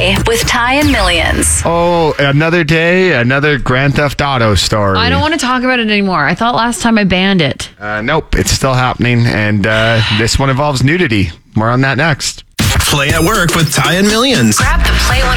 Play with Ty and Millions. Oh, another day, another Grand Theft Auto story. I don't want to talk about it anymore. I thought last time I banned it. Nope, it's still happening, and this one involves nudity. More on that next. Play at Work with Ty and Millions. Grab the Play